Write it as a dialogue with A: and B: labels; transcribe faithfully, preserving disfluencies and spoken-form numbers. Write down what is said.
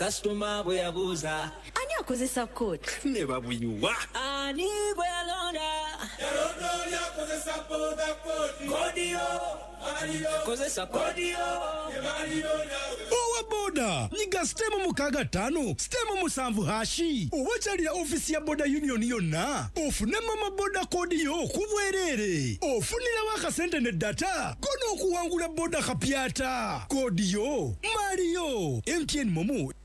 A: Customer bwe yabuuza
B: ani akozesa kkooti
A: ne babuyuwa ani bwe yalonda yalonda oli akozesa boda kkooti kodiyo aliyo kozesa kodiyo
C: owa boda nyiga sitemu mukaaga ttaano sitemu musanvu hashi oba kyalira ofisi ya boda union yonna ofunemu amaboda kodiyo ku bwereere ofunirawo akasente ne data kono okuwangula boda kapyata kodiyo mariyo M T N momo